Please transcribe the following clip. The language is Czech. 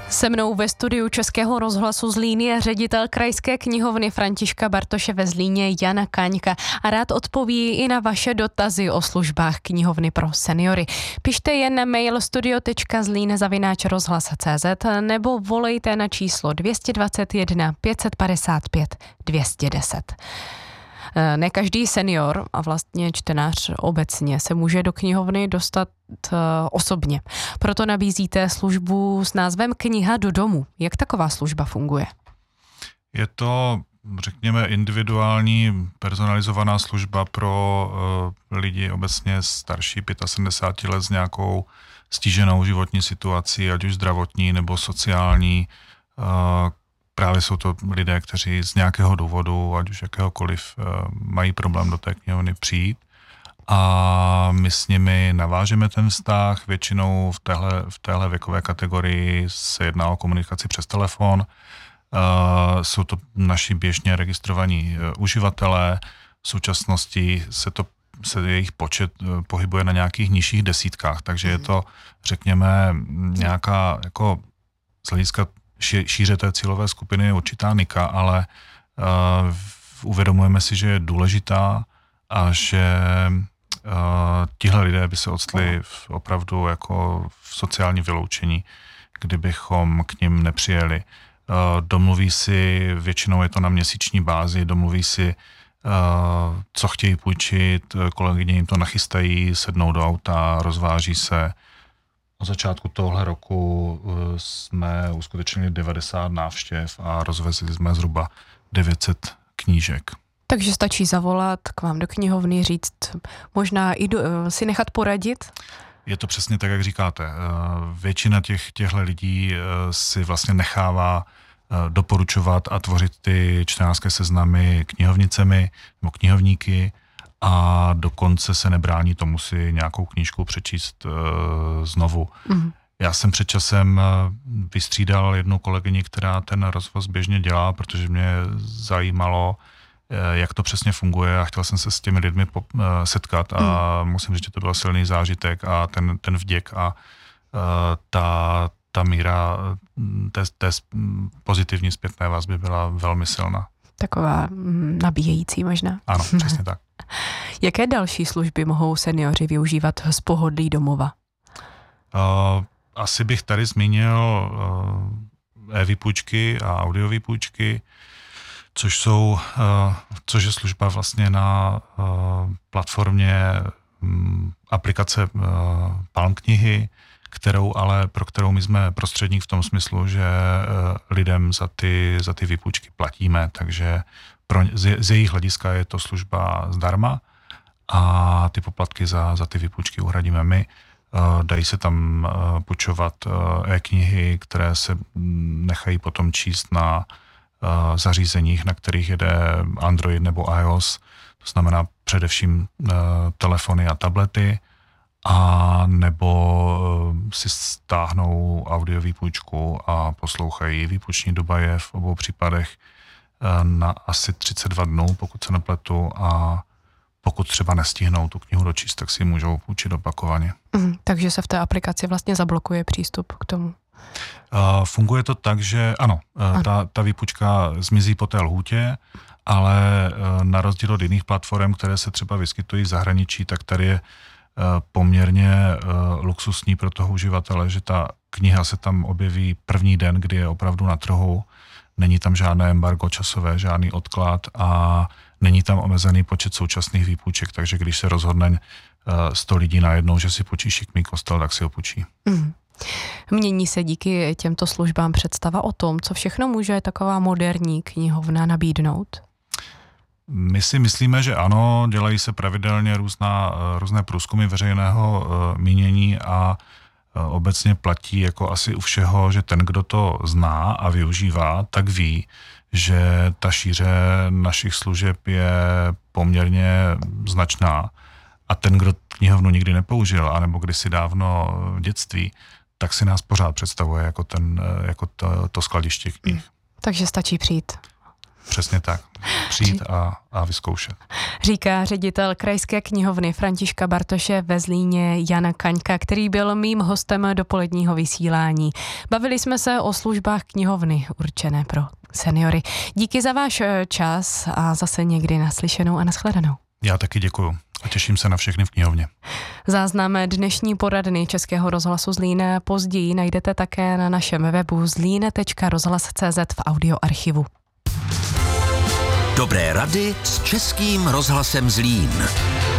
Se mnou ve studiu Českého rozhlasu Zlín je ředitel krajské knihovny Františka Bartoše ve Zlíně Jan Kaňka a rád odpoví i na vaše dotazy o službách knihovny pro seniory. Pište jen na mail studio.zlin@rozhlas.cz nebo volejte na číslo 221 555 210. Ne každý senior a vlastně čtenář obecně se může do knihovny dostat osobně. Proto nabízíte službu s názvem Kniha do domu. Jak taková služba funguje? Je to, řekněme, individuální personalizovaná služba pro lidi obecně starší 75 let s nějakou stíženou životní situací, ať už zdravotní nebo sociální. Právě jsou to lidé, kteří z nějakého důvodu, ať už jakéhokoliv, mají problém do té knihovny přijít. A my s nimi navážeme ten vztah. Většinou v téhle věkové kategorii se jedná o komunikaci přes telefon. Jsou to naši běžně registrovaní uživatelé. V současnosti se jejich počet pohybuje na nějakých nižších desítkách, takže je to, řekněme, nějaká jako z hlediska šíře té cílové skupiny je určitá nika, ale uvědomujeme si, že je důležitá a že tihle lidé by se odstli opravdu jako v sociální vyloučení, kdybychom k nim nepřijeli. Domluví si, většinou je to na měsíční bázi, domluví si, co chtějí půjčit, kolegyně jim to nachystají, sednou do auta, rozváží se. Na začátku tohle roku jsme uskutečnili 90 návštěv a rozvezli jsme zhruba 900 knížek. Takže stačí zavolat k vám do knihovny, říct, možná i si nechat poradit? Je to přesně tak, jak říkáte. Většina těchto lidí si vlastně nechává doporučovat a tvořit ty čtenářské seznamy knihovnicemi nebo knihovníky a dokonce se nebrání tomu si nějakou knížku přečíst znovu. Mm. Já jsem před časem vystřídal jednu kolegyni, která ten rozvoz běžně dělá, protože mě zajímalo, jak to přesně funguje a chtěl jsem se s těmi lidmi setkat a musím říct, že to byl silný zážitek a ten vděk a ta míra té pozitivní zpětné vazby byla velmi silná. Taková nabíjející možná. Ano, přesně tak. Jaké další služby mohou seniori využívat z pohodlí domova? Asi bych tady zmínil e-výpůjčky a audiovýpůjčky, což je služba vlastně na platformě aplikace Palm knihy, pro kterou my jsme prostředník v tom smyslu, že lidem za ty výpůjčky platíme, takže z jejich hlediska je to služba zdarma a ty poplatky za ty výpůjčky uhradíme my. Dají se tam půjčovat e-knihy, které se nechají potom číst na zařízeních, na kterých jede Android nebo iOS, to znamená především telefony a tablety, a nebo si stáhnou audiovýpůjčku a poslouchají. Výpůjční doba je v obou případech na asi 32 dnů, pokud se nepletu, a pokud třeba nestihnou tu knihu dočíst, tak si ji můžou půjčit opakovaně. Takže se v té aplikaci vlastně zablokuje přístup k tomu. Funguje to tak, že ano. Ta výpůjčka zmizí po té lhůtě, ale na rozdíl od jiných platform, které se třeba vyskytují v zahraničí, tak tady je poměrně luxusní pro toho uživatele, že ta kniha se tam objeví první den, kdy je opravdu na trhu, není tam žádné embargo časové, žádný odklad a není tam omezený počet současných výpůjček, takže když se rozhodne 100 lidí najednou, že si půjčí Šikmý kostel, tak si ho půjčí. Mění se díky těmto službám představa o tom, co všechno může taková moderní knihovna nabídnout? My si myslíme, že ano, dělají se pravidelně různé průzkumy veřejného mínění a obecně platí jako asi u všeho, že ten, kdo to zná a využívá, tak ví, že ta šíře našich služeb je poměrně značná a ten, kdo knihovnu nikdy nepoužil, anebo kdysi dávno v dětství, tak si nás pořád představuje jako to skladiště knih. Takže stačí přijít. Přesně tak. Přijít a vyzkoušet. Říká ředitel Krajské knihovny Františka Bartoše ve Zlíně Jan Kaňka, který byl mým hostem dopoledního vysílání. Bavili jsme se o službách knihovny určené pro seniory. Díky za váš čas a zase někdy naslyšenou a nashledanou. Já taky děkuju a těším se na všechny v knihovně. Záznam dnešní poradny Českého rozhlasu Zlín později najdete také na našem webu zlín.rozhlas.cz v audioarchivu. Dobré rady s Českým rozhlasem Zlín.